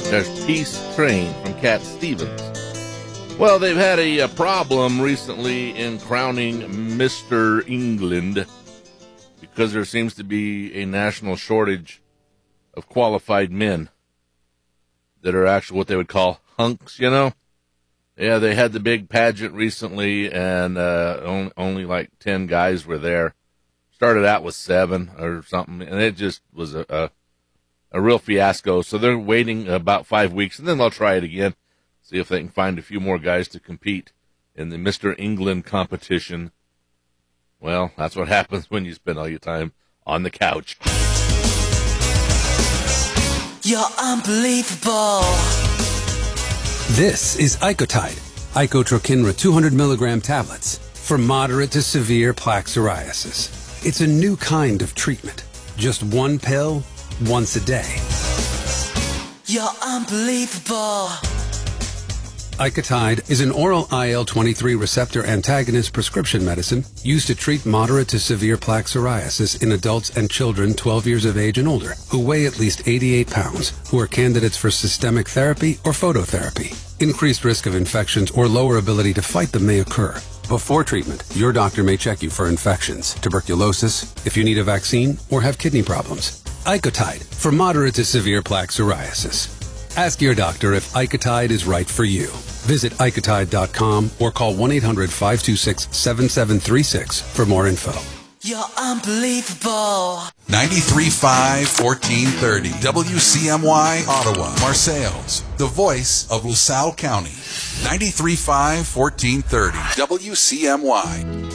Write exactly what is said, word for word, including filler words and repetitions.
There's Peace Train from Cat Stevens. Well, they've had a, a problem recently in crowning Mister England because there seems to be a national shortage of qualified men that are actually what they would call hunks, you know? Yeah, they had the big pageant recently, and uh, only, only like ten guys were there. Started out with seven or something, and it just was a, a, a real fiasco. So they're waiting about five weeks, and then they'll try it again, see if they can find a few more guys to compete in the Mister England competition. Well, that's what happens when you spend all your time on the couch. You're unbelievable. This is Icotide, Icotrokinra two hundred milligram tablets for moderate to severe plaque psoriasis. It's a new kind of treatment. Just one pill, once a day. You're unbelievable. Icotide is an oral I L twenty-three receptor antagonist prescription medicine used to treat moderate to severe plaque psoriasis in adults and children twelve years of age and older who weigh at least eighty-eight pounds, who are candidates for systemic therapy or phototherapy. Increased risk of infections or lower ability to fight them may occur. Before treatment, your doctor may check you for infections, tuberculosis, if you need a vaccine, or have kidney problems. Icotide for moderate to severe plaque psoriasis. Ask your doctor if Icotide is right for you. Visit Icotide dot com or call one eight hundred five two six seven seven three six for more info. You're unbelievable. ninety-three point five, fourteen thirty W C M Y, Ottawa, Marseilles, the voice of LaSalle County. ninety-three point five, fourteen thirty W C M Y.